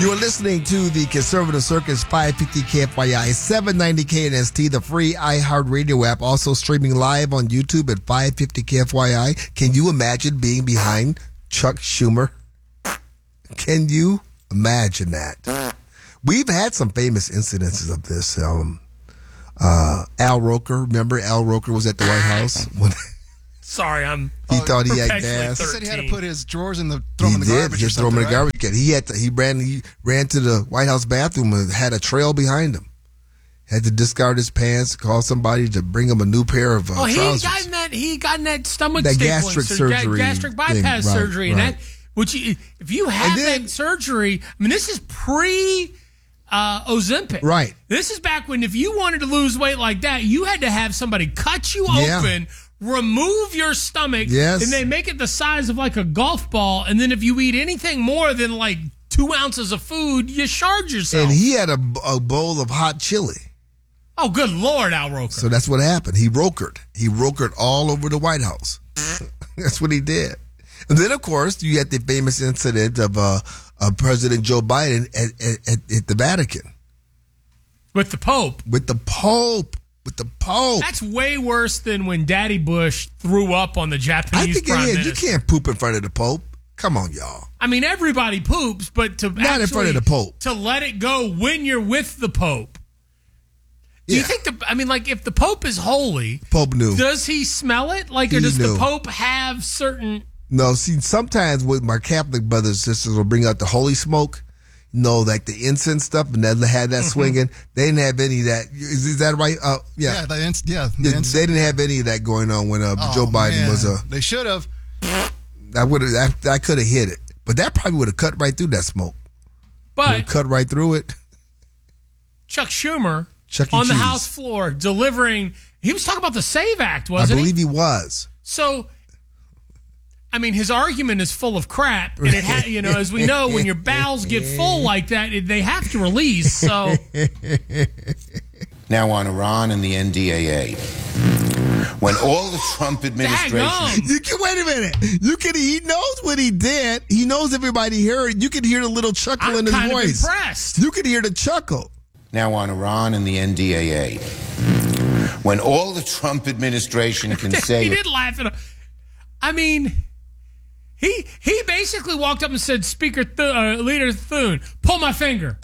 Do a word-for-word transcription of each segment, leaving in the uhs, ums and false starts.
You're listening to the Conservative Circus five fifty K F Y I, seven ninety K N S T, the free iHeartRadio app, also streaming live on YouTube at five fifty K F Y I. Can you imagine being behind Chuck Schumer? Can you imagine that? We've had some famous incidences of this. Um, uh, Al Roker, remember Al Roker was at the White House when Sorry, I'm. He uh, thought he had perpetually gas. He said he had to put his drawers in the he throw them in the did garbage. just or throw them in the right? garbage can. He had to, he ran he ran to the White House bathroom and had a trail behind him. Had to discard his pants, call somebody to bring him a new pair of uh, oh, he trousers. got in that. He got in that stomach That stapling gastric sur- surgery gastric bypass thing. Right, surgery, and right. that. Which, you, if you have then- that surgery, I mean, this is pre. Uh, Ozempic. Right. This is back when if you wanted to lose weight like that, you had to have somebody cut you Yeah. open, remove your stomach, Yes. and they make it the size of like a golf ball. And then if you eat anything more than like two ounces of food, you shard yourself. And he had a, a bowl of hot chili. oh, good Lord, Al Roker. So that's what happened. He rokered. He rokered all over the White House. That's what he did. And then, of course, you had the famous incident of uh, uh, President Joe Biden at, at, at, at the Vatican. With the Pope. With the Pope. With the Pope. That's way worse than when Daddy Bush threw up on the I Japanese think Prime it is. Minister. You can't poop in front of the Pope. Come on, y'all. I mean, everybody poops, but to Not in front of actually- the Pope. to let it go when you're with the Pope. Do Yeah. you think the? I mean, like, if the Pope is holy, Pope knew. does he smell it? Like, or He does knew. the Pope have certain? No, see, sometimes with my Catholic brothers and sisters will bring out the holy smoke. You know, like the incense stuff, and they had that swinging. They didn't have any of that. Is, is that right? Uh, yeah. Yeah, the ins- yeah, the Yeah, ins- they didn't have any of that going on when uh, Oh, Joe Biden man. was. Uh, They should have. I would have. I, I could have hit it, but that probably would have cut right through that smoke. But Cut right through it. Chuck Schumer Chuck E. on the Cheese. House floor delivering. He was talking about the SAVE Act, I wasn't believe he? he was. So, I mean, his argument is full of crap, and it ha- you know, as we know, when your bowels get full like that, it, they have to release. So, Now on Iran and the N D A A. When all the Trump administration... daggone. You can wait a minute. You can. He knows what he did. He knows everybody heard. You can hear the little chuckle I'm in his kind of voice. impressed. You can hear the chuckle. Now on Iran and the N D A A. When all the Trump administration can say... he did laugh at him. I mean, he he basically walked up and said, "Speaker, Th- uh, Leader Thune, pull my finger."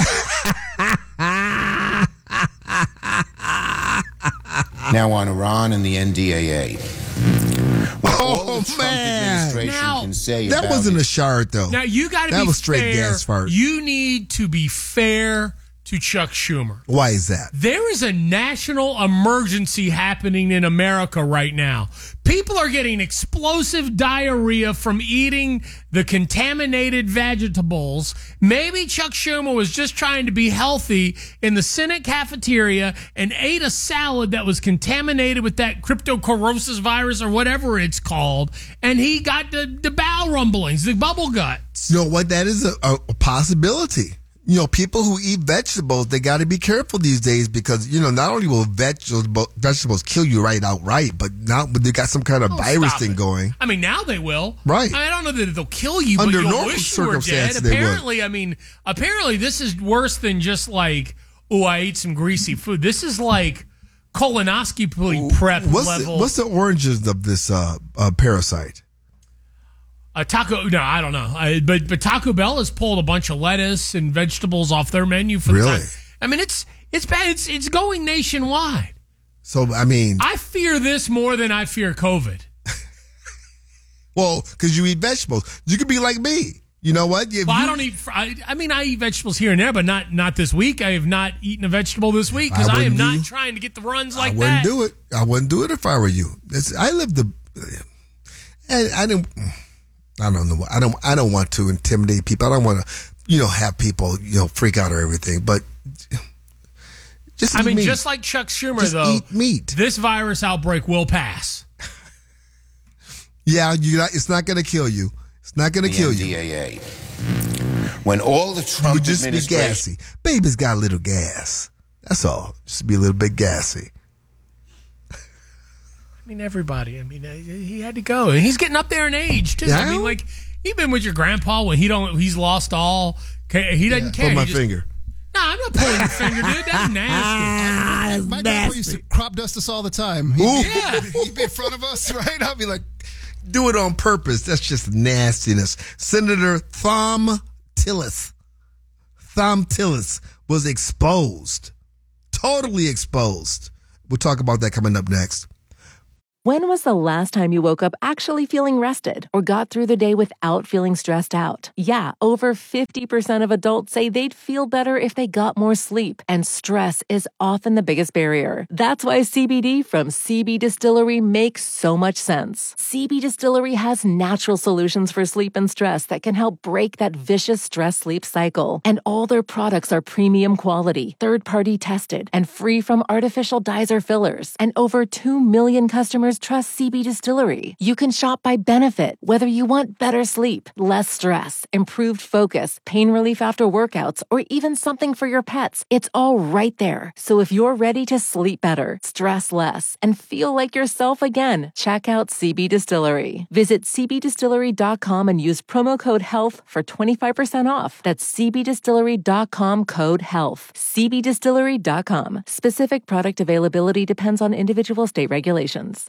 Now on Iran and the N D A A. When all Oh, the Trump man. administration Now, can say That about wasn't it, a shard, though. Now you got to be That was straight fair. gas fart. You need to be fair to Chuck Schumer. Why is that? There is a national emergency happening in America right now. People are getting explosive diarrhea from eating the contaminated vegetables. Maybe Chuck Schumer was just trying to be healthy in the Senate cafeteria and ate a salad that was contaminated with that cryptocorosis virus or whatever it's called, and he got the, the bowel rumblings, the bubble guts. You know what? That is a, a, a possibility. You know, people who eat vegetables, they got to be careful these days because, you know, not only will vegetables, vegetables kill you right outright, but now but they got some kind of Oh, virus stop thing it. going. I mean, now they will. Right. I don't know that they'll kill you, Under but you'll normal wish you were dead. circumstances, they would. Apparently, I mean, apparently this is worse than just like, oh, I ate some greasy food. This is like colonoscopy prep What's level. the, what's the origins of this uh, uh, parasite? A taco? No, I don't know. I, but but Taco Bell has pulled a bunch of lettuce and vegetables off their menu for Really? the time. I mean, it's it's bad. It's it's going nationwide. So, I mean, I fear this more than I fear COVID. well, because you eat vegetables. You could be like me. You know what? If Well, I you- don't eat. fr- I, I mean, I eat vegetables here and there, but not not this week. I have not eaten a vegetable this week because I I, am wouldn't not do- trying to get the runs like I wouldn't that. do it. I wouldn't do it if I were you. It's, I live the, and I didn't. I don't know. I don't. I don't want to intimidate people. I don't want to, you know, have people, you know, freak out or everything. But just. I eat mean, meat. just like Chuck Schumer, Just though, eat meat. this virus outbreak will pass. Yeah, you. It's not going to kill you. It's not going to the kill N you. D A A. When all the You Trump would just be administration... gassy. Baby's got a little gas. That's all. Just be a little bit gassy. I mean, everybody. I mean, uh, he had to go, and he's getting up there in age too. Yeah. I mean, like even with your grandpa, when he don't, he's lost all Okay, he doesn't care. Put my He just- finger. No, I'm not pulling your finger, dude. That's nasty. My dad used to crop dust us all the time. He'd, Ooh. yeah. He'd be in front of us, right? I'd be like, Do it on purpose. That's just nastiness. Senator Thom Tillis, Thom Tillis was exposed, totally exposed. We'll talk about that coming up next. When was the last time you woke up actually feeling rested or got through the day without feeling stressed out? Yeah, over fifty percent of adults say they'd feel better if they got more sleep, and stress is often the biggest barrier. That's why C B D from C B Distillery makes so much sense. C B Distillery has natural solutions for sleep and stress that can help break that vicious stress-sleep cycle. And all their products are premium quality, third-party tested, and free from artificial dyes or fillers. And over two million customers trust C B Distillery. You can shop by benefit, whether you want better sleep, less stress, improved focus, pain relief after workouts, or even something for your pets. It's all right there. So if you're ready to sleep better, stress less, and feel like yourself again, check out C B Distillery. Visit c b distillery dot com and use promo code HEALTH for twenty-five percent off. That's c b distillery dot com code HEALTH. c b distillery dot com. Specific product availability depends on individual state regulations.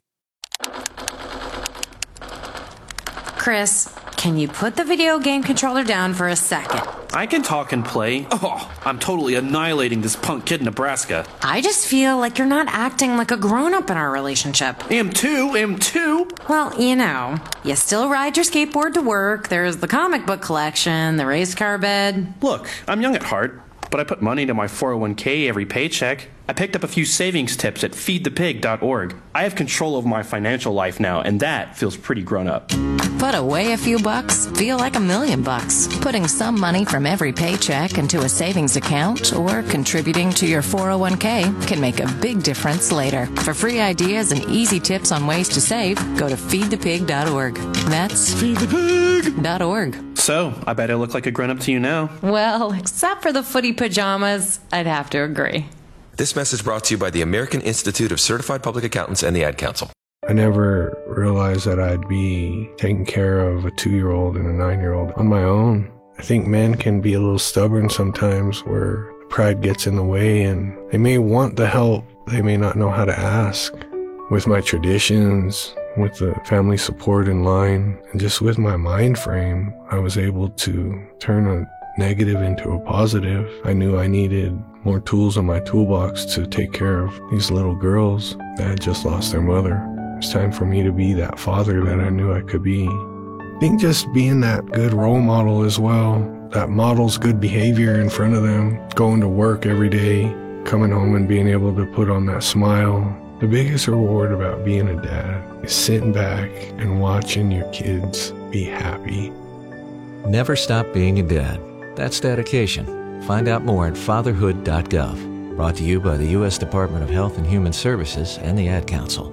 Chris, can you put the video game controller down for a second? I can talk and play. Oh, I'm totally annihilating this punk kid in Nebraska. I just feel like you're not acting like a grown-up in our relationship. Am too, am too. Well, you know, you still ride your skateboard to work, there's the comic book collection, the race car bed. Look, I'm young at heart, but I put money into my four oh one k every paycheck. I picked up a few savings tips at feed the pig dot org. I have control of my financial life now, and that feels pretty grown up. Put away a few bucks, feel like a million bucks. Putting some money from every paycheck into a savings account or contributing to your four oh one k can make a big difference later. For free ideas and easy tips on ways to save, go to feed the pig dot org. That's feed the pig dot org. So, I bet I look like a grown up to you now. Well, except for the footy pajamas, I'd have to agree. This message brought to you by the American Institute of Certified Public Accountants and the Ad Council. I never realized that I'd be taking care of a two-year-old and a nine-year-old on my own. I think men can be a little stubborn sometimes where pride gets in the way and they may want the help, they may not know how to ask. With my traditions, with the family support in line, and just with my mind frame, I was able to turn a negative into a positive. I knew I needed more tools in my toolbox to take care of these little girls that had just lost their mother. It's time for me to be that father that I knew I could be. I think just being that good role model as well, that models good behavior in front of them, going to work every day, coming home and being able to put on that smile. The biggest reward about being a dad is sitting back and watching your kids be happy. Never stop being a dad. That's dedication. Find out more at fatherhood dot gov. Brought to you by the U S Department of Health and Human Services and the Ad Council.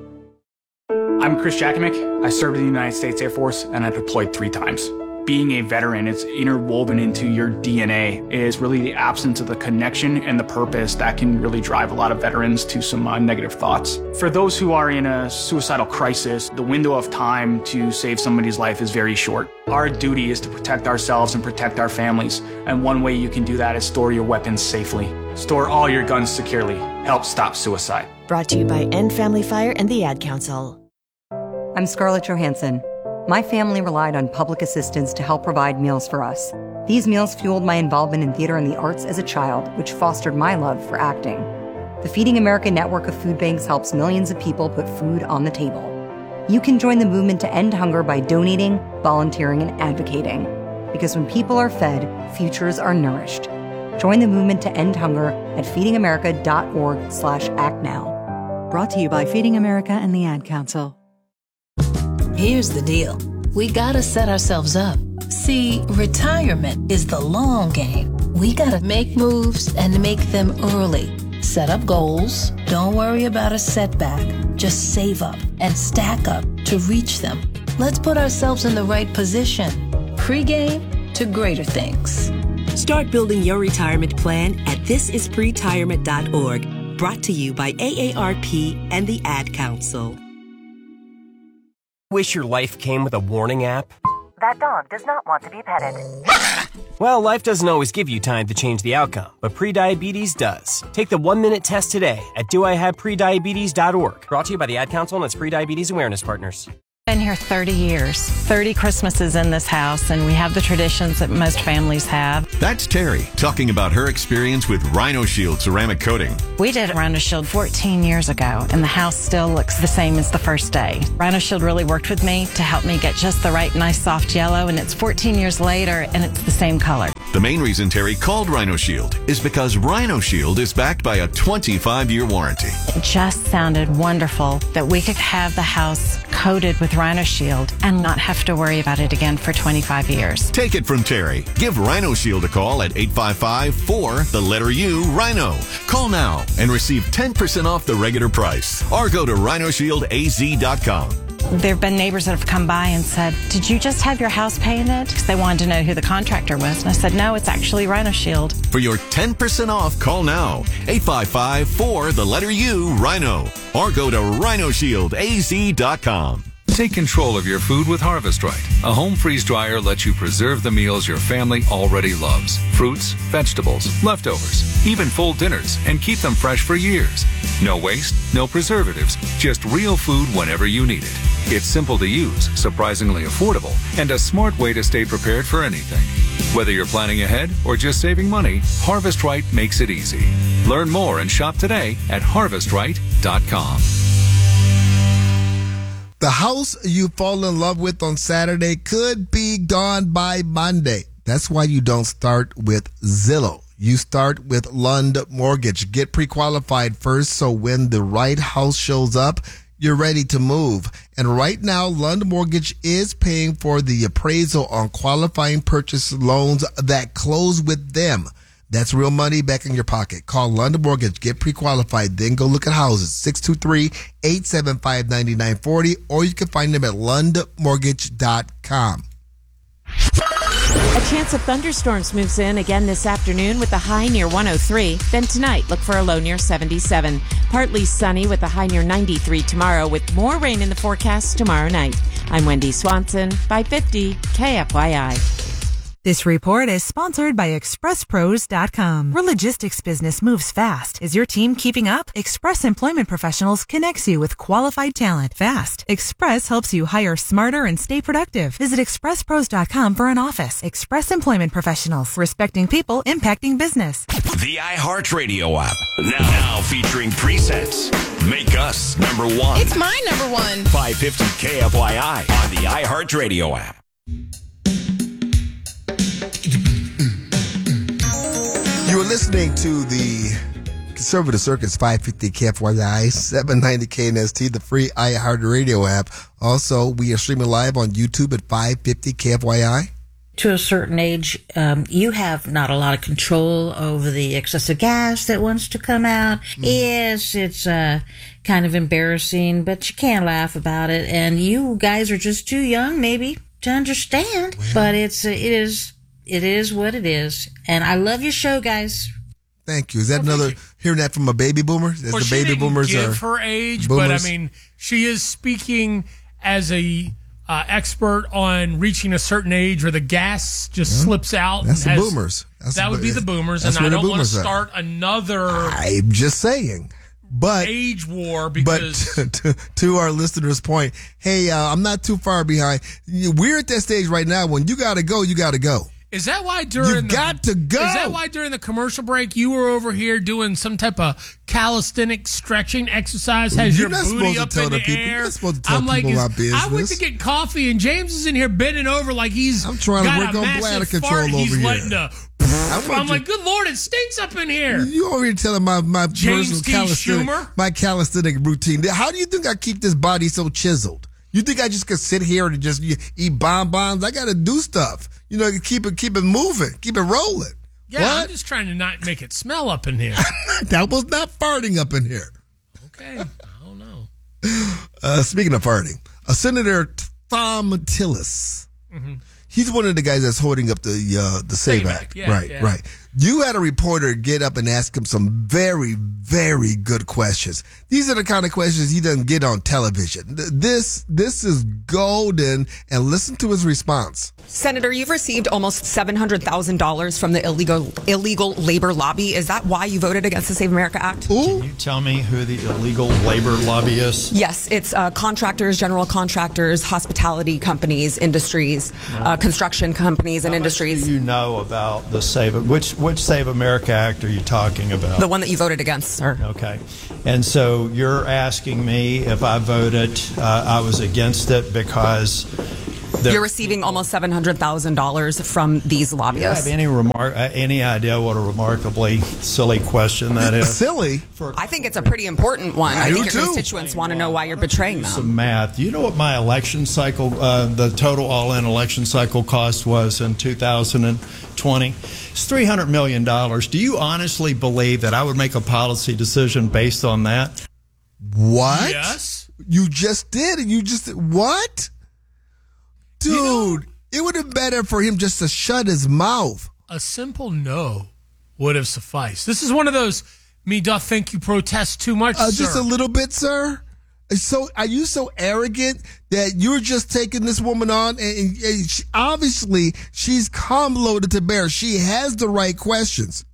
I'm Chris Jakimick. I served in the United States Air Force and I deployed three times. Being a veteran, it's interwoven into your D N A, is really the absence of the connection and the purpose that can really drive a lot of veterans to some uh, negative thoughts. For those who are in a suicidal crisis, the window of time to save somebody's life is very short. Our duty is to protect ourselves and protect our families, and one way you can do that is store your weapons safely. Store all your guns securely. Help stop suicide. Brought to you by End Family Fire and the Ad Council. I'm Scarlett Johansson. My family relied on public assistance to help provide meals for us. These meals fueled my involvement in theater and the arts as a child, which fostered my love for acting. The Feeding America network of food banks helps millions of people put food on the table. You can join the movement to end hunger by donating, volunteering, and advocating. Because when people are fed, futures are nourished. Join the movement to end hunger at feeding america dot org slash act now. Brought to you by Feeding America and the Ad Council. Here's the deal. We gotta set ourselves up. See, retirement is the long game. We gotta make moves and make them early. Set up goals. Don't worry about a setback. Just save up and stack up to reach them. Let's put ourselves in the right position. Pre-game to greater things. Start building your retirement plan at this is pretirement dot org. Brought to you by A A R P and the Ad Council. Wish your life came with a warning app? That dog does not want to be petted. Well, life doesn't always give you time to change the outcome, but prediabetes does. Take the one-minute test today at do I have prediabetes dot org. Brought to you by the Ad Council and its Prediabetes Awareness Partners. Been here thirty years, thirty Christmases in this house, and we have the traditions that most families have. That's Terry talking about her experience with Rhino Shield ceramic coating. We did Rhino Shield fourteen years ago, and the house still looks the same as the first day. Rhino Shield really worked with me to help me get just the right nice soft yellow, and it's fourteen years later, and it's the same color. The main reason Terry called Rhino Shield is because Rhino Shield is backed by a twenty-five year warranty. It just sounded wonderful that we could have the house coated with Rhino Shield and not have to worry about it again for twenty-five years. Take it from Terry. Give Rhino Shield a call at eight five five, four, the letter U, Rhino. Call now and receive ten percent off the regular price. Or go to rhino shield a z dot com. There have been neighbors that have come by and said, did you just have your house painted? Because they wanted to know who the contractor was. And I said, no, it's actually Rhino Shield. For your ten percent off, call now. eight five five, four, the letter U, Rhino. Or go to rhino shield a z dot com. Take control of your food with Harvest Right. A home freeze dryer lets you preserve the meals your family already loves. Fruits, vegetables, leftovers, even full dinners, and keep them fresh for years. No waste, no preservatives, just real food whenever you need it. It's simple to use, surprisingly affordable, and a smart way to stay prepared for anything. Whether you're planning ahead or just saving money, Harvest Right makes it easy. Learn more and shop today at harvest right dot com. The house you fall in love with on Saturday could be gone by Monday. That's why you don't start with Zillow. You start with Lund Mortgage. Get pre-qualified first so when the right house shows up, you're ready to move. And right now, Lund Mortgage is paying for the appraisal on qualifying purchase loans that close with them. That's real money back in your pocket. Call Lund Mortgage, get pre-qualified, then go look at houses. six two three, eight seven five, nine nine four zero, or you can find them at lund mortgage dot com. A chance of thunderstorms moves in again this afternoon with a high near one oh three. Then tonight, look for a low near seventy-seven. Partly sunny with a high near ninety-three tomorrow, with more rain in the forecast tomorrow night. I'm Wendy Swanson, five fifty K F Y I. This report is sponsored by express pros dot com. Where logistics business moves fast. Is your team keeping up? Express Employment Professionals connects you with qualified talent fast. Express helps you hire smarter and stay productive. Visit express pros dot com for an office. Express Employment Professionals. Respecting people, impacting business. The iHeartRadio app. Now, now featuring presets. Make us number one. It's my number one. five fifty K F Y I on the iHeartRadio app. You are listening to the Conservative Circus five fifty K F Y I, seven ninety K N S T, the free iHeartRadio app. Also, we are streaming live on YouTube at five fifty K F Y I. To a certain age, um, you have not a lot of control over the excessive gas that wants to come out. Mm. Yes, it's uh, kind of embarrassing, but you can't laugh about it. And you guys are just too young, maybe, to understand. Well, but it's uh, it is it is what it is. And I love your show, guys. Thank you. Is that well, another hearing that from a baby boomer? Is well, the she baby didn't boomers give are her age, boomers? But I mean, she is speaking as a uh, expert on reaching a certain age where the gas just yeah. slips out. That's and the has, boomers. That's that the, would be the boomers, and I don't want to are. start another. I'm just saying. But age war because but to, to, to our listeners' point, hey, uh, I'm not too far behind. We're at that stage right now when you got to go, you got to go. Is that why during you the, got to go? Is that why during the commercial break you were over here doing some type of calisthenic stretching exercise? Has You're your not booty supposed up to tell in the the people. air? You're not supposed to tell I'm people like, about is, business. I went to get coffee and James is in here bending over like he's I'm trying got to work a on massive bladder control fart over he's here. letting a, I'm, I'm like, good Lord, it stinks up in here. You already telling my my James personal T. calisthenic, Schumer? my calisthenic routine. How do you think I keep this body so chiseled? You think I just could sit here and just eat bonbons? I got to do stuff. You know, keep it keep it moving, keep it rolling. Yeah, what? I'm just trying to not make it smell up in here. That was not farting up in here. Okay, I don't know. Uh, speaking of farting, a Senator Thom Tillis, mm-hmm. he's one of the guys that's holding up the uh, the SAVE Act. Yeah, right, yeah. right. You had a reporter get up and ask him some very, very good questions. These are the kind of questions he doesn't get on television. This, this is golden, and listen to his response. Senator, you've received almost seven hundred thousand dollars from the illegal illegal labor lobby. Is that why you voted against the Save America Act? Ooh. Can you tell me who the illegal labor lobby is? Yes, it's uh, contractors, general contractors, hospitality companies, industries, uh, construction companies and How industries. Much do you know about the Save which which Save America Act are you talking about? The one that you voted against, sir. Okay, and so you're asking me if I voted, uh, I was against it because. You're receiving almost seven hundred thousand dollars from these lobbyists. Do you have any remark, uh, any idea what a remarkably silly question that is? Silly? I think it's a pretty important one. I, I think do your too. constituents want to know why you're betraying them. Some math. Do you know what my election cycle, uh, the total all-in election cycle cost was in two thousand twenty? It's three hundred million dollars. Do you honestly believe that I would make a policy decision based on that? What? Yes. You just did, and you just, what? Dude, You know, it would have been better for him just to shut his mouth. a simple no would have sufficed. This is one of those, me doth think you protest too much, Uh, sir. just a little bit, sir. So, are you so arrogant that you're just taking this woman on? And, and, and she, obviously, she's calm loaded to bear. She has the right questions.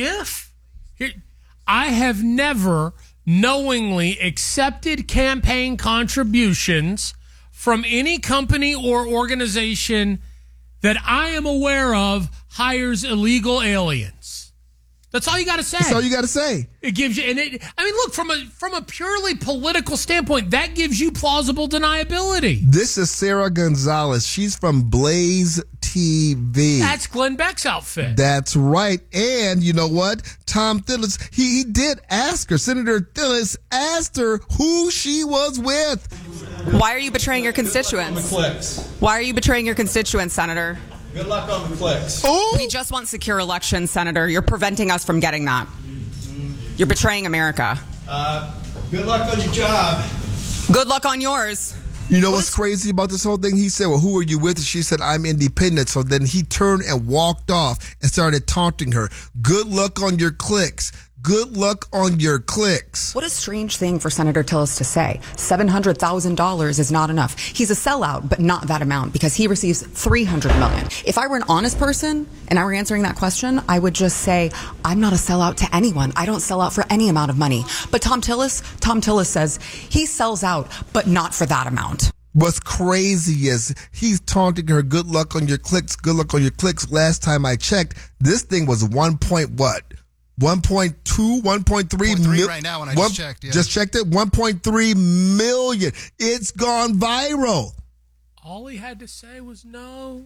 If here, I have never knowingly accepted campaign contributions from any company or organization that I am aware of hires illegal aliens. That's all you got to say. That's all you got to say. It gives you, and it, I mean, look, from a from a purely political standpoint, that gives you plausible deniability. This is Sarah Gonzalez. She's from Blaze T V. That's Glenn Beck's outfit. That's right. And you know what? Tom Tillis, he, he did ask her. Senator Tillis asked her who she was with. Why are you betraying your constituents? Why are you betraying your constituents, Senator? Good luck on the clicks. Oh. We just want secure elections, Senator. You're preventing us from getting that. You're betraying America. Uh, good luck on your job. Good luck on yours. You know what's crazy about this whole thing? He said, well, who are you with? And she said, I'm independent. So then he turned and walked off and started taunting her. Good luck on your clicks. Good luck on your clicks. What a strange thing for Senator Tillis to say. seven hundred thousand dollars is not enough. He's a sellout, but not that amount because he receives three hundred million dollars. If I were an honest person and I were answering that question, I would just say, I'm not a sellout to anyone. I don't sell out for any amount of money. But Tom Tillis, Tom Tillis says he sells out, but not for that amount. What's crazy is he's taunting her, good luck on your clicks, good luck on your clicks. Last time I checked, this thing was one point what? one point two, one point three mil- right now when I one, just checked. Yeah. Just checked it. one point three million. It's gone viral. All he had to say was no.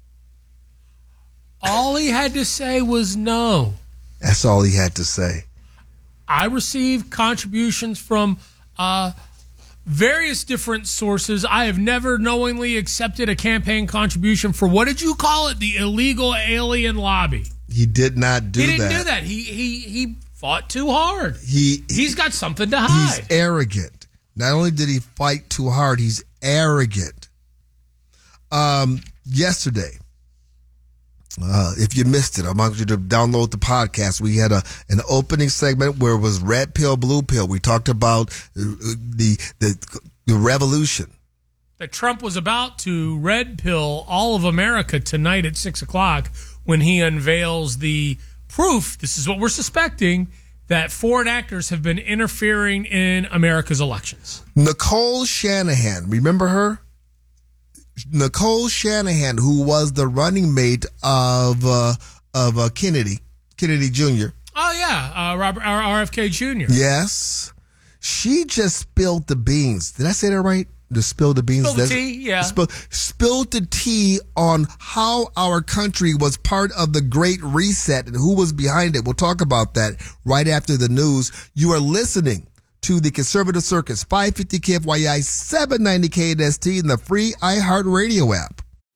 All he had to say was no. That's all he had to say. I received contributions from uh, various different sources. I have never knowingly accepted a campaign contribution for, what did you call it? The illegal alien lobby. He did not do that. He didn't that. do that. He he he fought too hard. He he's got something to hide. He's arrogant. Not only did he fight too hard, he's arrogant. Um, yesterday, uh, if you missed it, I want you to download the podcast. We had a an opening segment where it was red pill, blue pill. We talked about the the the revolution. That Trump was about to red pill all of America tonight at six o'clock. When he unveils the proof, this is what we're suspecting, that foreign actors have been interfering in America's elections. Nicole Shanahan, remember her? Nicole Shanahan, who was the running mate of uh, of uh, Kennedy, Kennedy Junior Oh, yeah, uh, Robert R F K Junior Yes. She just spilled the beans. Did I say that right? To spill the beans. Spill the tea, yeah. Spill, spilled the tea on how our country was part of the Great Reset and who was behind it. We'll talk about that right after the news. You are listening to the Conservative Circus, five fifty K F Y I, seven ninety K N S T, and the free iHeartRadio app.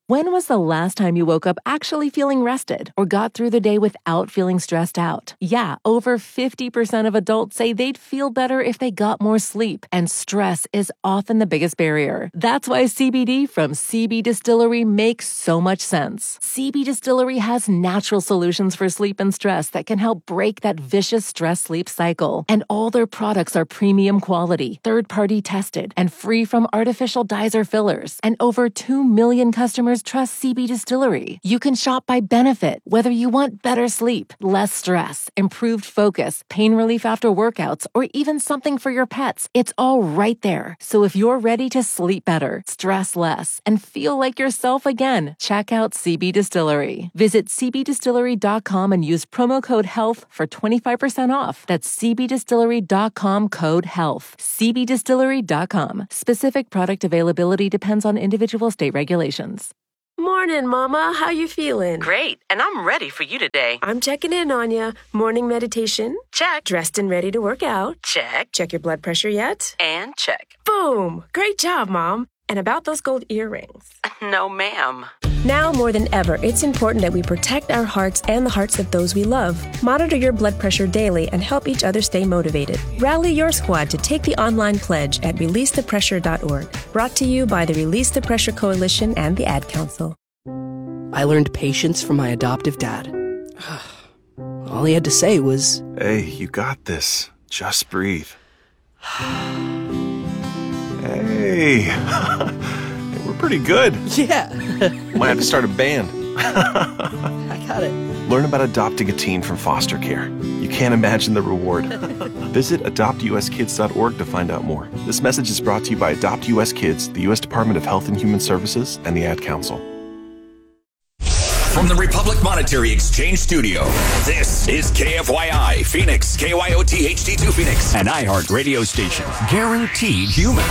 When was the last time you woke up actually feeling rested or got through the day without feeling stressed out? Yeah, over fifty percent of adults say they'd feel better if they got more sleep, and stress is often the biggest barrier. That's why C B D from C B Distillery makes so much sense. C B Distillery has natural solutions for sleep and stress that can help break that vicious stress-sleep cycle. And all their products are premium quality, third-party tested, and free from artificial dyes or fillers. And over two million customers trust C B Distillery. You can shop by benefit, whether you want better sleep, less stress, improved focus, pain relief after workouts, or even something for your pets. It's all right there. So if you're ready to sleep better, stress less, and feel like yourself again, check out C B Distillery. Visit c b distillery dot com and use promo code HEALTH for twenty-five percent off. That's c b distillery dot com code HEALTH. c b distillery dot com. Specific product availability depends on individual state regulations. Morning, Mama. How you feeling? Great, and I'm ready for you today. I'm checking in on ya. Morning meditation? Check. Dressed and ready to work out? Check. Check your blood pressure yet? And check. Boom! Great job, Mom. And about those gold earrings? No, ma'am. Now more than ever, it's important that we protect our hearts and the hearts of those we love. Monitor your blood pressure daily and help each other stay motivated. Rally your squad to take the online pledge at release the pressure dot org. Brought to you by the Release the Pressure Coalition and the Ad Council. I learned patience from my adoptive dad. All he had to say was, "Hey, you got this. Just breathe." Hey, we're pretty good. Yeah. Might have to start a band. I got it. Learn about adopting a teen from foster care. You can't imagine the reward. Visit adopt u s kids dot org to find out more. This message is brought to you by Adopt U S Kids, the U S Department of Health and Human Services, and the Ad Council. From the Republic Monetary Exchange Studio, this is K F Y I Phoenix, K Y O T H D two Phoenix, an iHeart radio station. Guaranteed human.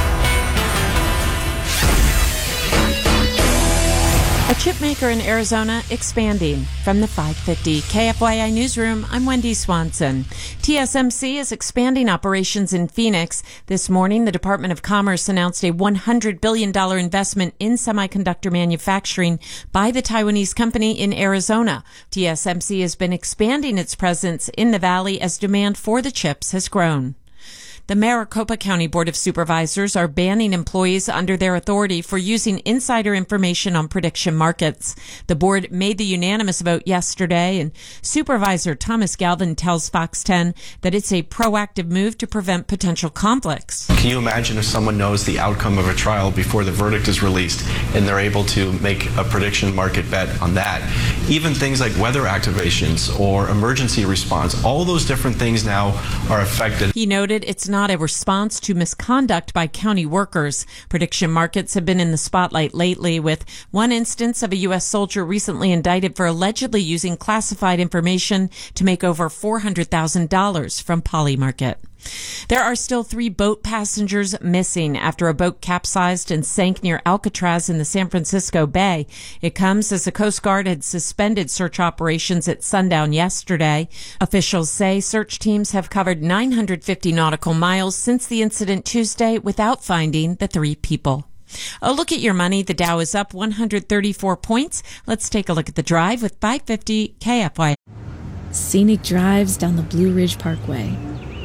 A chip maker in Arizona expanding. From the five fifty K F Y I Newsroom, I'm Wendy Swanson. T S M C is expanding operations in Phoenix. This morning, the Department of Commerce announced a one hundred billion dollars investment in semiconductor manufacturing by the Taiwanese company in Arizona. T S M C has been expanding its presence in the valley as demand for the chips has grown. The Maricopa County Board of Supervisors are banning employees under their authority for using insider information on prediction markets. The board made the unanimous vote yesterday, and Supervisor Thomas Galvin tells Fox ten that it's a proactive move to prevent potential conflicts. Can you imagine if someone knows the outcome of a trial before the verdict is released and they're able to make a prediction market bet on that? Even things like weather activations or emergency response, all those different things now are affected. He noted it's not a response to misconduct by county workers. Prediction markets have been in the spotlight lately, with one instance of a U S soldier recently indicted for allegedly using classified information to make over four hundred thousand dollars from Polymarket. There are still three boat passengers missing after a boat capsized and sank near Alcatraz in the San Francisco Bay. It comes as the Coast Guard had suspended search operations at sundown yesterday. Officials say search teams have covered nine hundred fifty nautical miles since the incident Tuesday without finding the three people. A look at your money. The Dow is up one hundred thirty-four points. Let's take a look at the drive with five fifty K F Y. Scenic drives down the Blue Ridge Parkway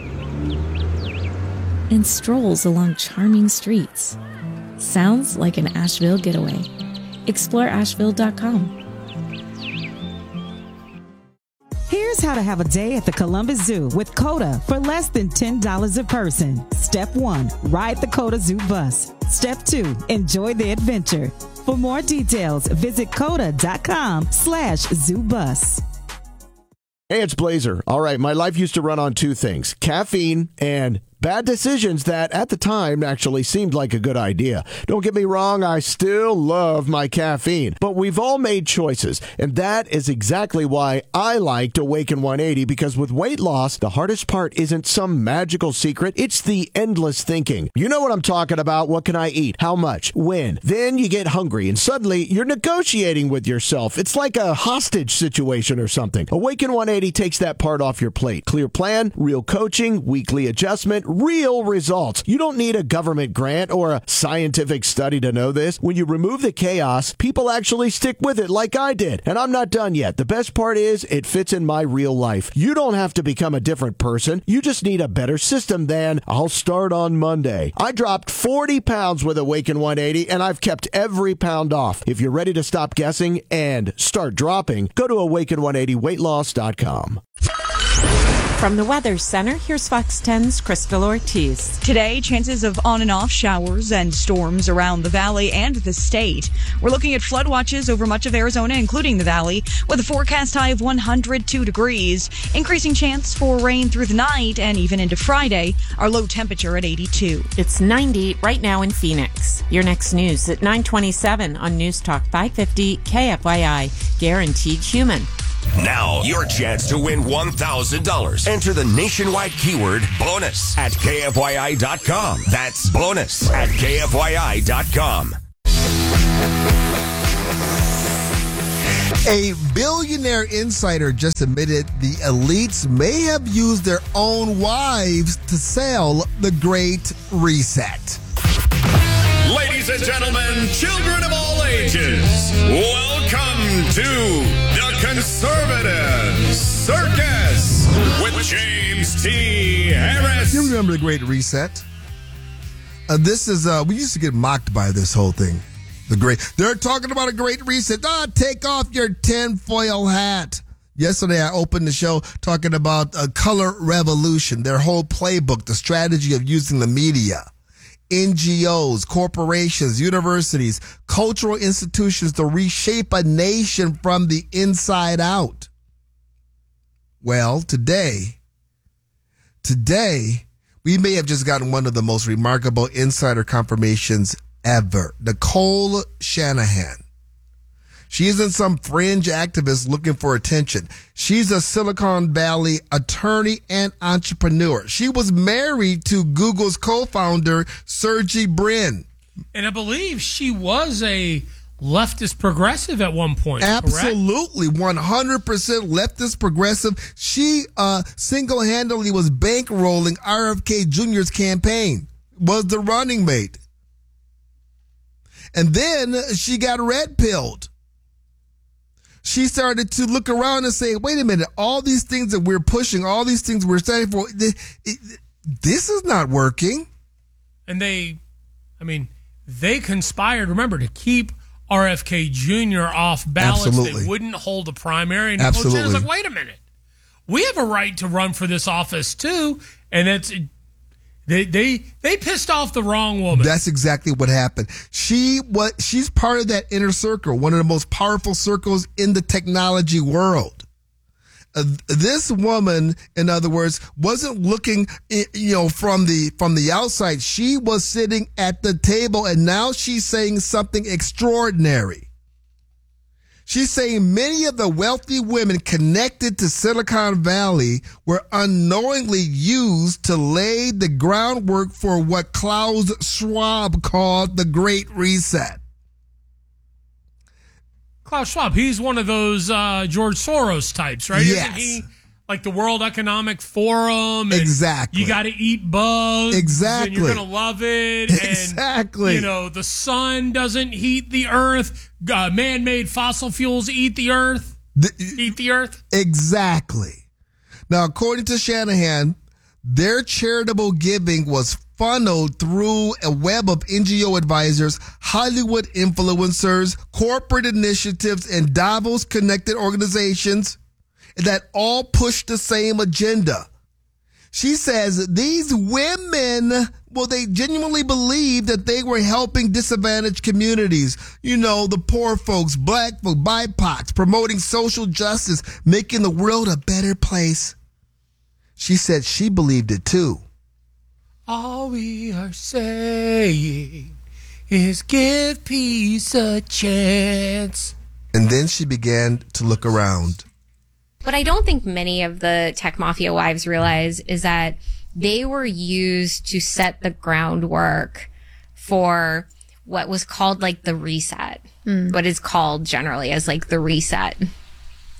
and strolls along charming streets. Sounds like an Asheville getaway. Explore asheville dot com. Here's how to have a day at the Columbus Zoo with COTA for less than ten dollars a person. Step one, ride the COTA Zoo bus. Step two, enjoy the adventure. For more details, visit coda dot com slash zoo bus. Hey, it's Blazer. All right, my life used to run on two things, caffeine and bad decisions that at the time actually seemed like a good idea. Don't get me wrong, I still love my caffeine, but we've all made choices, and that is exactly why I liked Awaken one eighty, because with weight loss, the hardest part isn't some magical secret, it's the endless thinking. You know what I'm talking about. What can I eat? How much? When? Then you get hungry, and suddenly you're negotiating with yourself. It's like a hostage situation or something. Awaken one eighty takes that part off your plate. Clear plan, real coaching, weekly adjustment, real results. You don't need a government grant or a scientific study to know this. When you remove the chaos, people actually stick with it like I did. And I'm not done yet. The best part is it fits in my real life. You don't have to become a different person. You just need a better system than I'll start on Monday. I dropped forty pounds with Awaken one eighty, and I've kept every pound off. If you're ready to stop guessing and start dropping, go to awaken one eighty weight loss dot com. From the Weather Center, here's Fox ten's Crystal Ortiz. Today, chances of on and off showers and storms around the valley and the state. We're looking at flood watches over much of Arizona, including the valley, with a forecast high of one hundred two degrees. Increasing chance for rain through the night and even into Friday. Our low temperature at eighty-two. It's ninety right now in Phoenix. Your next news at nine twenty-seven on News Talk five fifty K F Y I. Guaranteed human. Now, your chance to win one thousand dollars. Enter the nationwide keyword bonus at K F Y I dot com. That's bonus at K F Y I dot com. A billionaire insider just admitted the elites may have used their own wives to sell the Great Reset. Ladies and gentlemen, children of all ages, welcome to the Conservative Circus with James T. Harris. You remember the Great Reset? Uh, this is, uh, we used to get mocked by this whole thing. The great, they're talking about a Great Reset. Ah, take off your tinfoil hat. Yesterday, I opened the show talking about a color revolution, their whole playbook, the strategy of using the media, N G Os, corporations, universities, cultural institutions to reshape a nation from the inside out. Well, today, today, we may have just gotten one of the most remarkable insider confirmations ever. Nicole Shanahan. She isn't some fringe activist looking for attention. She's a Silicon Valley attorney and entrepreneur. She was married to Google's co-founder, Sergey Brin. And I believe she was a leftist progressive at one point. Absolutely. Correct? one hundred percent leftist progressive. She uh, single-handedly was bankrolling R F K Junior's campaign, was the running mate. And then she got red-pilled. She started to look around and say, wait a minute, all these things that we're pushing, all these things we're standing for, this is not working. And they, I mean, they conspired, remember, to keep R F K Junior off ballots. Absolutely. They wouldn't hold a primary. And Absolutely. Nicole was like, wait a minute. We have a right to run for this office, too. And it's... They they they pissed off the wrong woman. That's exactly what happened. She what she's part of that inner circle, one of the most powerful circles in the technology world. Uh, this woman, in other words, wasn't looking, you know, from the from the outside. She was sitting at the table, and now she's saying something extraordinary. She's saying many of the wealthy women connected to Silicon Valley were unknowingly used to lay the groundwork for what Klaus Schwab called the Great Reset. Klaus Schwab, he's one of those uh, George Soros types, right? Yes. Isn't he like the World Economic Forum? And exactly. You got to eat bugs. Exactly. And you're going to love it. Exactly. And, you know, the sun doesn't heat the earth. Uh, man-made fossil fuels eat the earth. The, eat the earth. Exactly. Now, according to Shanahan, their charitable giving was funneled through a web of N G O advisors, Hollywood influencers, corporate initiatives, and Davos-connected organizations that all push the same agenda. She says these women, well, they genuinely believe that they were helping disadvantaged communities. You know, the poor folks, black folks, B I P O Cs, promoting social justice, making the world a better place. She said she believed it too. All we are saying is give peace a chance. And then she began to look around. What I don't think many of the tech mafia wives realize is that they were used to set the groundwork for what was called like the reset, mm. what is called generally as like the reset.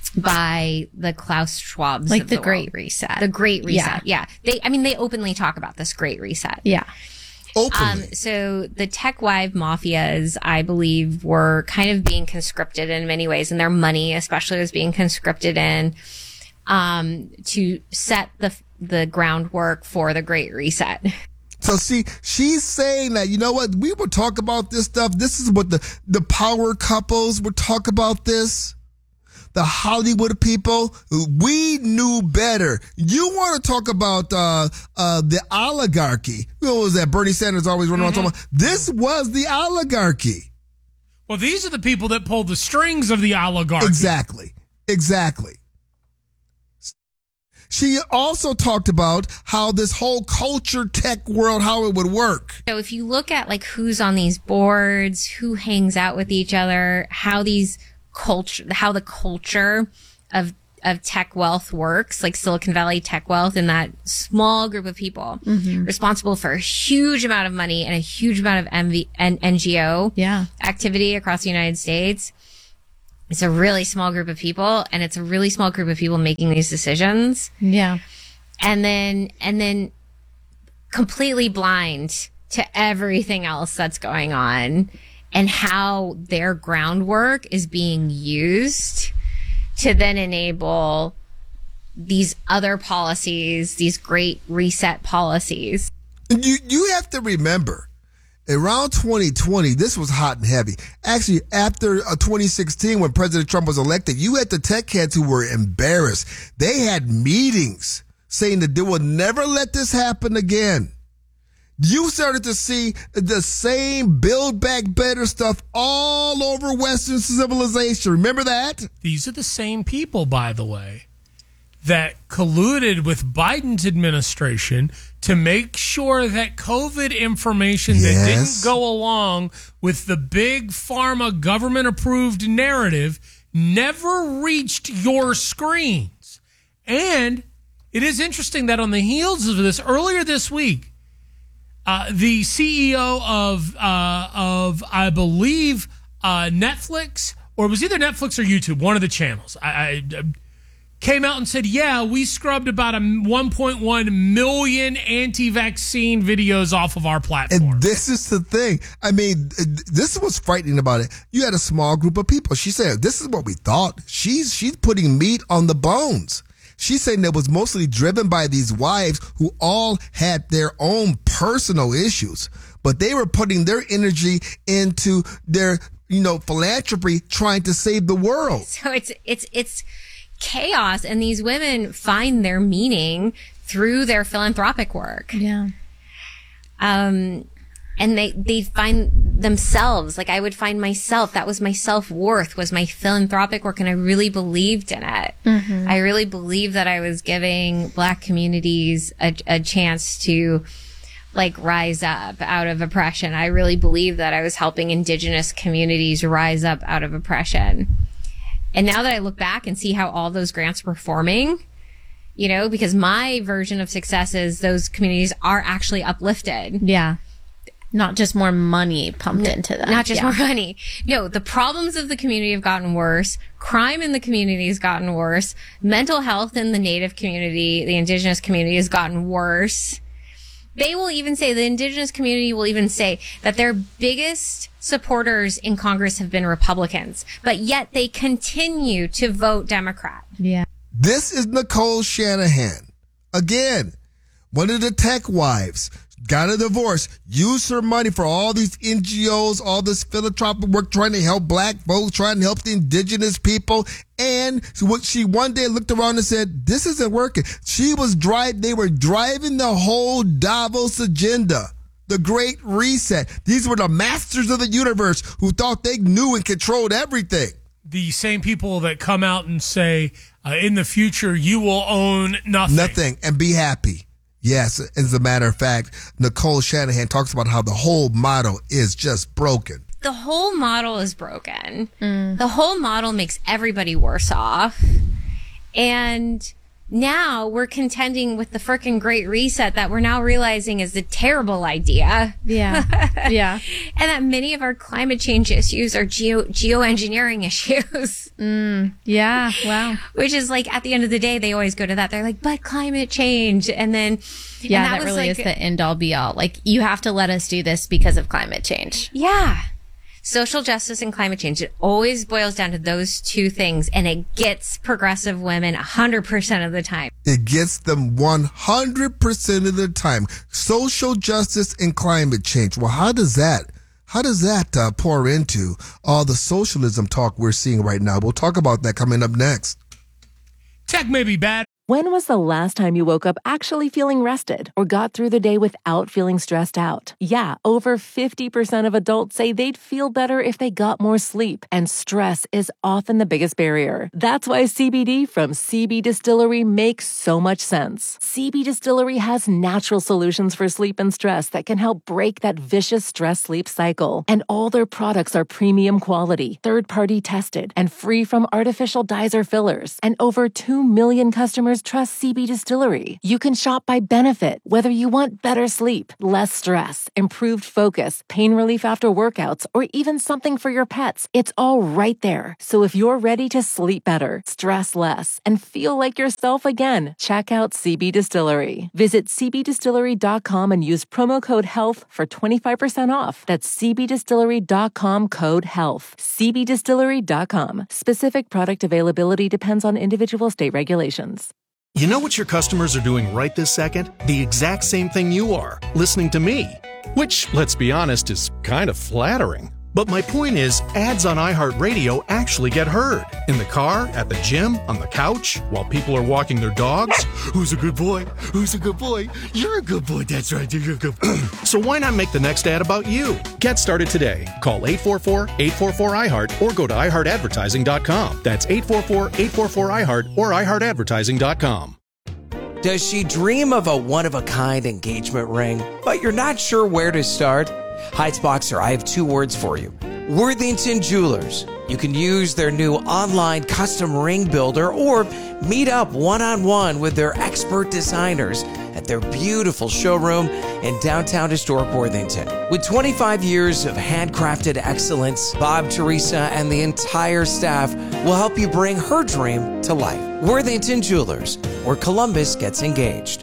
by the Klaus Schwabs. Like of the, the Great world. Reset. The Great Reset. Yeah. Yeah. They, I mean, they openly talk about this Great Reset. Yeah. Um, so the tech wife mafias, I believe, were kind of being conscripted in many ways, and their money especially was being conscripted in, um, to set the, the groundwork for the Great Reset. So see, she's saying that, you know what, we will talk about this stuff. This is what the, the power couples would talk about this. The Hollywood people, we knew better. You want to talk about uh, uh, the oligarchy. What was that? Bernie Sanders always running Mm-hmm. around talking about. This was the oligarchy. Well, these are the people that pulled the strings of the oligarchy. Exactly. Exactly. She also talked about how this whole culture tech world, how it would work. So if you look at like who's on these boards, who hangs out with each other, how these culture, how the culture of of tech wealth works, like Silicon Valley tech wealth, and that small group of people Mhm. responsible for a huge amount of money and a huge amount of M V, and N G O yeah. activity across the United States. It's a really small group of people, and it's a really small group of people making these decisions. Yeah. And then, and then completely blind to everything else that's going on and how their groundwork is being used to then enable these other policies, these great reset policies. You, you have to remember, around twenty twenty, this was hot and heavy. Actually, after uh, twenty sixteen, when President Trump was elected, you had the tech heads who were embarrassed. They had meetings saying that they will never let this happen again. You started to see the same Build Back Better stuff all over Western civilization. Remember that? These are the same people, by the way, that colluded with Biden's administration to make sure that COVID information that Yes. didn't go along with the big pharma government-approved narrative never reached your screens. And it is interesting that on the heels of this, earlier this week, uh, the C E O of, uh, of I believe, uh, Netflix, or it was either Netflix or YouTube, one of the channels, I, I came out and said, yeah, we scrubbed about a one point one million anti-vaccine videos off of our platform. And this is the thing. I mean, this is what's frightening about it. You had a small group of people. She said, this is what we thought. She's she's putting meat on the bones. She's saying that was mostly driven by these wives who all had their own personal issues, but they were putting their energy into their, you know, philanthropy, trying to save the world. So it's, it's, it's chaos, and these women find their meaning through their philanthropic work. Yeah. Um, and they, they find themselves, like I would find myself, that was my self-worth, was my philanthropic work, and I really believed in it. Mhm. I really believed that I was giving Black communities a, a chance to like rise up out of oppression. I really believed that I was helping Indigenous communities rise up out of oppression. And now that I look back and see how all those grants were forming, you know, because my version of success is those communities are actually uplifted. Yeah. Not just more money pumped into them. Not just Yeah. more money. No, the problems of the community have gotten worse. Crime in the community has gotten worse. Mental health in the Native community, the Indigenous community, has gotten worse. They will even say, the Indigenous community will even say that their biggest supporters in Congress have been Republicans, but yet they continue to vote Democrat. Yeah. This is Nicole Shanahan. Again, one of the tech wives. Got a divorce, used her money for all these N G Os, all this philanthropic work, trying to help Black folks, trying to help the Indigenous people. And what she one day looked around and said, this isn't working. She was driving, they were driving the whole Davos agenda, the Great Reset. These were the masters of the universe who thought they knew and controlled everything. The same people that come out and say, uh, in the future, you will own nothing. Nothing, and be happy. Yes, as a matter of fact, Nicole Shanahan talks about how the whole model is just broken. The whole model is broken. The whole model makes everybody worse off. And now we're contending with the frickin' Great Reset that we're now realizing is a terrible idea. Yeah. Yeah. And that many of our climate change issues are geo geoengineering issues. Mm, yeah. Wow. Which is like, at the end of the day, they always go to that. They're like, but climate change. And then, yeah, and that, that was really like, is the end all be all. Like, you have to let us do this because of climate change. Yeah. Social justice and climate change. It always boils down to those two things, and it gets progressive women one hundred percent of the time. It gets them one hundred percent of the time. Social justice and climate change. Well, how does that, how does that uh, pour into all the socialism talk we're seeing right now? We'll talk about that coming up next. Tech may be bad. When was the last time you woke up actually feeling rested or got through the day without feeling stressed out? Yeah, over fifty percent of adults say they'd feel better if they got more sleep, and stress is often the biggest barrier. That's why C B D from C B Distillery makes so much sense. C B Distillery has natural solutions for sleep and stress that can help break that vicious stress-sleep cycle. And all their products are premium quality, third-party tested, and free from artificial dyes or fillers. And over two million customers trust C B Distillery. You can shop by benefit, whether you want better sleep, less stress, improved focus, pain relief after workouts, or even something for your pets. It's all right there. So if you're ready to sleep better, stress less, and feel like yourself again, check out C B Distillery. Visit c b distillery dot com and use promo code HEALTH for twenty-five percent off. That's c b distillery dot com code HEALTH. c b distillery dot com. Specific product availability depends on individual state regulations. You know what your customers are doing right this second? The exact same thing you are, listening to me. Which, let's be honest, is kind of flattering. But my point is, ads on iHeartRadio actually get heard. In the car, at the gym, on the couch, while people are walking their dogs. Who's a good boy? Who's a good boy? You're a good boy, that's right, you're a good boy. So why not make the next ad about you? Get started today. Call eight four four, eight four four, I heart or go to i heart advertising dot com. That's eight four four, eight four four, I heart or i heart advertising dot com. Does she dream of a one-of-a-kind engagement ring, but you're not sure where to start? Heights Boxer, I have two words for you. Worthington Jewelers. You can use their new online custom ring builder or meet up one-on-one with their expert designers at their beautiful showroom in downtown historic Worthington. With twenty-five years of handcrafted excellence, Bob, Teresa, and the entire staff will help you bring her dream to life. Worthington Jewelers, where Columbus gets engaged.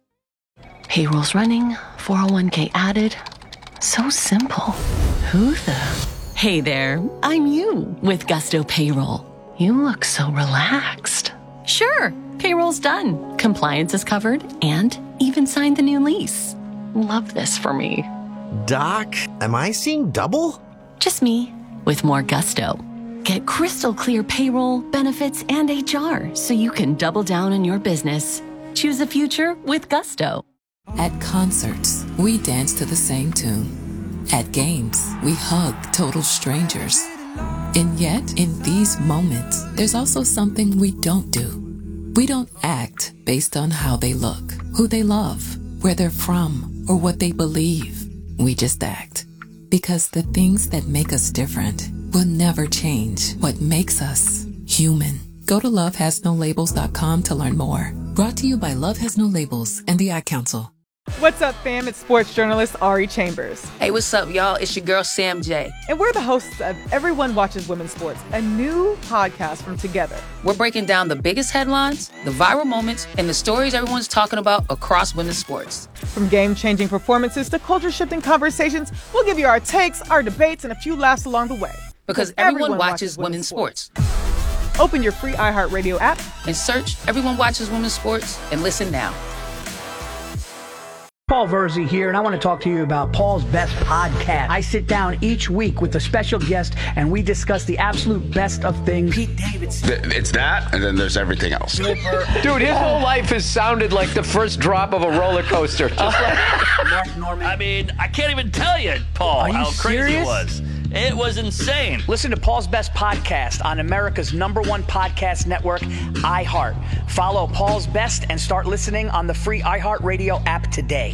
Payroll's running, four oh one k added. So simple. Who the? Hey there, I'm you with Gusto Payroll. You look so relaxed. Sure, payroll's done. Compliance is covered and even signed the new lease. Love this for me. Doc, am I seeing double? Just me with more gusto. Get crystal clear payroll, benefits, and H R so you can double down on your business. Choose a future with Gusto. At concerts, we dance to the same tune. At games, we hug total strangers. And yet, in these moments, there's also something we don't do. We don't act based on how they look, who they love, where they're from, or what they believe. We just act. Because the things that make us different will never change what makes us human. Go to love has no labels dot com to learn more. Brought to you by Love Has No Labels and the Ad Council. What's up, fam? It's sports journalist Ari Chambers. Hey, what's up, y'all? It's your girl, Sam J. And we're the hosts of Everyone Watches Women's Sports, a new podcast from Together. We're breaking down the biggest headlines, the viral moments, and the stories everyone's talking about across women's sports. From game-changing performances to culture-shifting conversations, we'll give you our takes, our debates, and a few laughs along the way. Because, because everyone, everyone watches, watches women's sports. sports. Open your free iHeartRadio app and search Everyone Watches Women's Sports and listen now. Paul Verzi here, and I want to talk to you about Paul's Best Podcast. I sit down each week with a special guest, and we discuss the absolute best of things. Pete Davidson. It's that, and then there's everything else. Dude, his whole life has sounded like the first drop of a roller coaster. Just like Mark Norman. I mean, I can't even tell you, Paul, you how crazy serious? it was. It was insane. Listen to Paul's Best Podcast on America's number one podcast network, iHeart. Follow Paul's Best and start listening on the free iHeartRadio app today.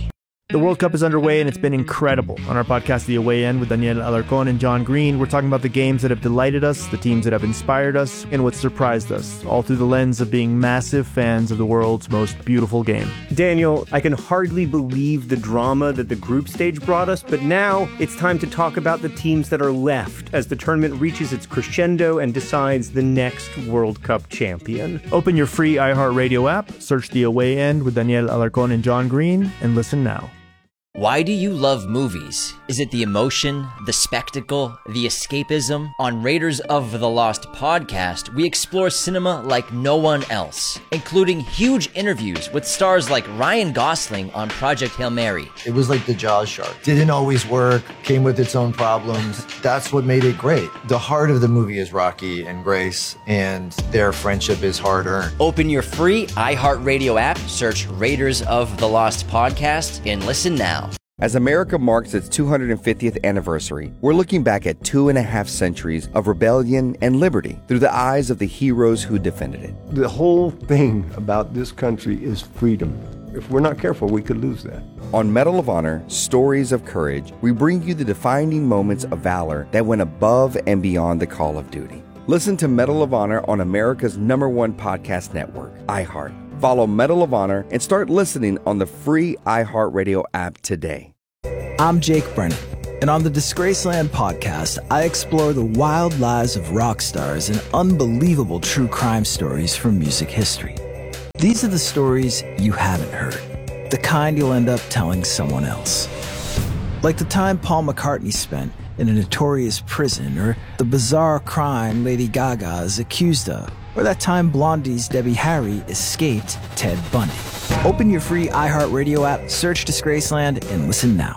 The World Cup is underway and it's been incredible. On our podcast, The Away End, with Daniel Alarcón and John Green, we're talking about the games that have delighted us, the teams that have inspired us, and what surprised us, all through the lens of being massive fans of the world's most beautiful game. Daniel, I can hardly believe the drama that the group stage brought us, but now it's time to talk about the teams that are left as the tournament reaches its crescendo and decides the next World Cup champion. Open your free iHeartRadio app, search The Away End with Daniel Alarcón and John Green, and listen now. Why do you love movies? Is it the emotion, the spectacle, the escapism? On Raiders of the Lost podcast, we explore cinema like no one else, including huge interviews with stars like Ryan Gosling on Project Hail Mary. It was like the Jaws shark. Didn't always work, came with its own problems. That's what made it great. The heart of the movie is Rocky and Grace, and their friendship is hard-earned. Open your free iHeartRadio app, search Raiders of the Lost podcast, and listen now. As America marks its two hundred fiftieth anniversary, we're looking back at two and a half centuries of rebellion and liberty through the eyes of the heroes who defended it. The whole thing about this country is freedom. If we're not careful, we could lose that. On Medal of Honor, Stories of Courage, we bring you the defining moments of valor that went above and beyond the call of duty. Listen to Medal of Honor on America's number one podcast network, iHeart. Follow Medal of Honor and start listening on the free iHeartRadio app today. I'm Jake Brennan, and on the Disgraceland podcast, I explore the wild lives of rock stars and unbelievable true crime stories from music history. These are the stories you haven't heard, the kind you'll end up telling someone else. Like the time Paul McCartney spent in a notorious prison, or the bizarre crime Lady Gaga is accused of, or that time Blondie's Debbie Harry escaped Ted Bundy. Open your free iHeartRadio app, search Disgraceland, and listen now.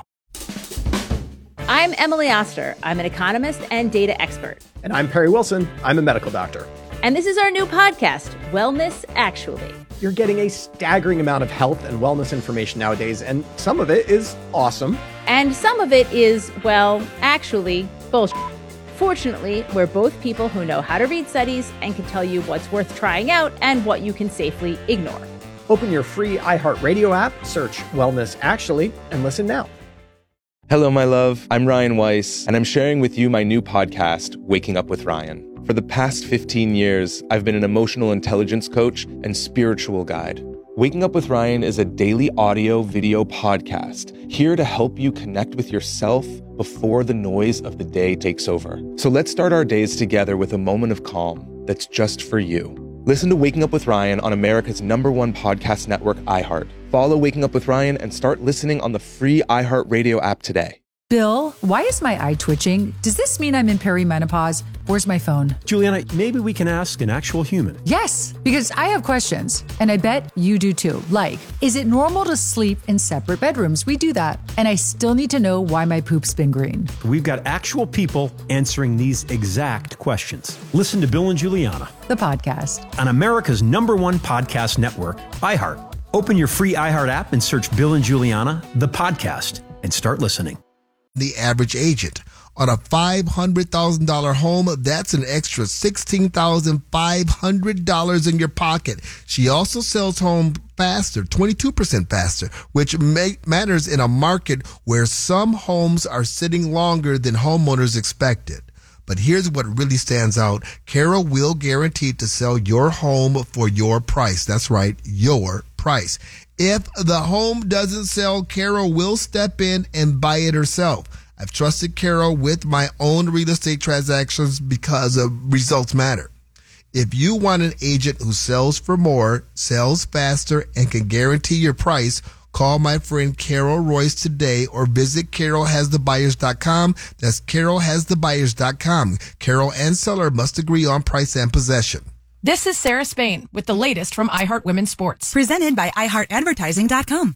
I'm Emily Oster. I'm an economist and data expert. And I'm Perry Wilson. I'm a medical doctor. And this is our new podcast, Wellness Actually. You're getting a staggering amount of health and wellness information nowadays, and some of it is awesome. And some of it is, well, actually, bullshit. Fortunately, we're both people who know how to read studies and can tell you what's worth trying out and what you can safely ignore. Open your free iHeartRadio app, search Wellness Actually, and listen now. Hello, my love. I'm Ryan Weiss, and I'm sharing with you my new podcast, Waking Up with Ryan. For the past fifteen years, I've been an emotional intelligence coach and spiritual guide. Waking Up with Ryan is a daily audio video podcast here to help you connect with yourself before the noise of the day takes over. So let's start our days together with a moment of calm that's just for you. Listen to Waking Up with Ryan on America's number one podcast network, iHeart. Follow Waking Up with Ryan and start listening on the free iHeartRadio app today. Bill, why is my eye twitching? Does this mean I'm in perimenopause? Where's my phone? Juliana, maybe we can ask an actual human. Yes, because I have questions, and I bet you do too. Like, is it normal to sleep in separate bedrooms? We do that. And I still need to know why my poop's been green. We've got actual people answering these exact questions. Listen to Bill and Juliana, the podcast, on America's number one podcast network, iHeart. Open your free iHeart app and search Bill and Juliana, the podcast, and start listening. The average agent. On a five hundred thousand dollars home, that's an extra sixteen thousand five hundred dollars in your pocket. She also sells home faster, twenty-two percent faster, which may, matters in a market where some homes are sitting longer than homeowners expected. But here's what really stands out. Carol will guarantee to sell your home for your price. That's right, your price. If the home doesn't sell, Carol will step in and buy it herself. I've trusted Carol with my own real estate transactions because of results matter. If you want an agent who sells for more, sells faster, and can guarantee your price, call my friend Carol Royce today or visit carol has the buyers dot com. That's carol has the buyers dot com. Carol and seller must agree on price and possession. This is Sarah Spain with the latest from iHeart Women's Sports. Presented by i heart advertising dot com.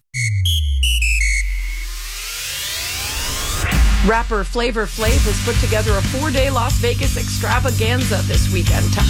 Rapper Flavor Flav has put together a four-day Las Vegas extravaganza this weekend to